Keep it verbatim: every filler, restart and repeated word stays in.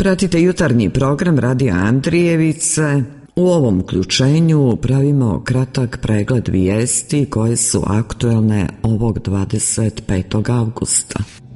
Pratite jutarnji program Radija Andrijevice. U ovom uključenju pravimo kratak pregled vijesti koje su aktuelne ovog dvadeset petog avgusta.